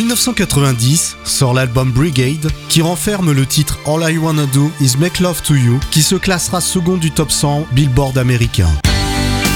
1990 sort l'album Brigade qui renferme le titre All I Wanna Do Is Make Love to You qui se classera second du top 100 Billboard américain.